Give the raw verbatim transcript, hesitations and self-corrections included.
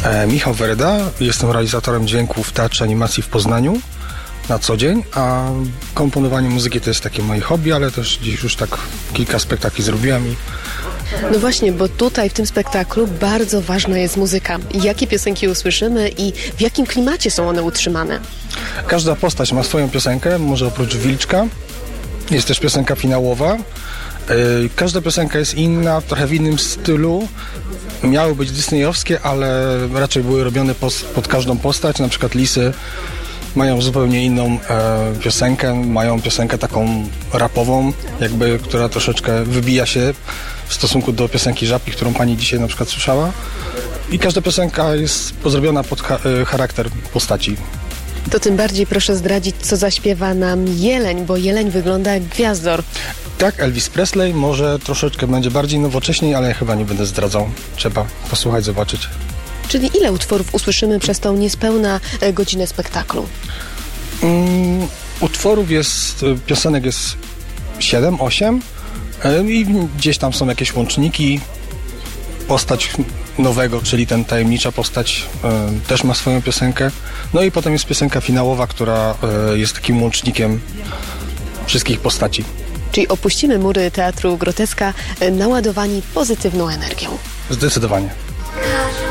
E, Michał Wereda, jestem realizatorem dźwięku w Teatrze Animacji w Poznaniu na co dzień, a komponowanie muzyki to jest takie moje hobby, ale też dziś już tak kilka spektakli zrobiłem i No właśnie, bo tutaj w tym spektaklu bardzo ważna jest muzyka. Jakie piosenki usłyszymy i w jakim klimacie są one utrzymane? każda postać ma swoją piosenkę, może oprócz Wilczka. Jest też piosenka finałowa. Yy, Każda piosenka jest inna, trochę w innym stylu. Miały być disneyowskie, ale raczej były robione pos- pod każdą postać. Na przykład lisy mają zupełnie inną e, piosenkę. Mają piosenkę taką rapową, jakby, która troszeczkę wybija się w stosunku do piosenki Żabki, którą pani dzisiaj na przykład słyszała. I każda piosenka jest zrobiona pod cha- e, charakter postaci. To tym bardziej proszę zdradzić, co zaśpiewa nam Jeleń, bo Jeleń wygląda jak gwiazdor. Tak, Elvis Presley, może troszeczkę będzie bardziej nowocześniej, ale ja chyba nie będę zdradzał. Trzeba posłuchać, zobaczyć. Czyli ile utworów usłyszymy przez tą niespełna e, godzinę spektaklu? Mm, utworów jest, y, piosenek jest siedem, osiem y, i gdzieś tam są jakieś łączniki. Postać nowego, czyli ten tajemnicza postać y, też ma swoją piosenkę. No i potem jest piosenka finałowa, która y, jest takim łącznikiem wszystkich postaci. Czyli opuścimy mury Teatru Groteska e, naładowani pozytywną energią. Zdecydowanie.